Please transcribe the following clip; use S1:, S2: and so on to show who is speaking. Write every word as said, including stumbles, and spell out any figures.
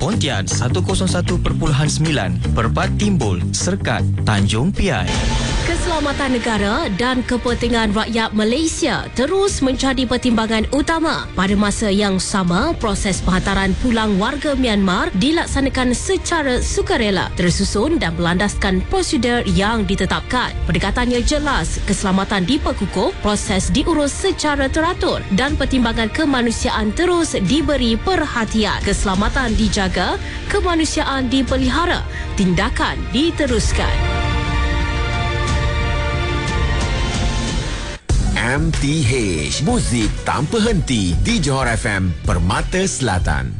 S1: Pontian seratus satu perpuluhan sembilan, Perpat Timbul, Serkat, Tanjung Piai.
S2: Keselamatan negara dan kepentingan rakyat Malaysia terus menjadi pertimbangan utama. Pada masa yang sama, proses penghantaran pulang warga Myanmar dilaksanakan secara sukarela, tersusun dan berlandaskan prosedur yang ditetapkan. Pendekatannya jelas, keselamatan diperkukuh, proses diurus secara teratur dan pertimbangan kemanusiaan terus diberi perhatian. Keselamatan dijaga, kemanusiaan dipelihara, tindakan diteruskan.
S3: M T H, muzik tanpa henti di Johor F M, Permata Selatan.